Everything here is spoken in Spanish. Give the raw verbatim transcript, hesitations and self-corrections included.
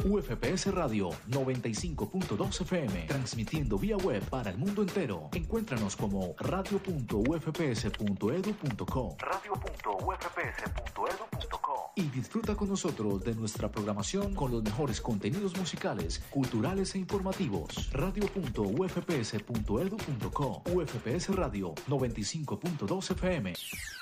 U F P S Radio noventa y cinco punto dos F M, transmitiendo vía web para el mundo entero. Encuéntranos como radio punto u f p s punto edu punto co. radio punto u f p s punto edu punto co. Y disfruta con nosotros de nuestra programación con los mejores contenidos musicales, culturales e informativos. radio punto u f p s punto edu punto co. U F P S Radio noventa y cinco punto dos F M.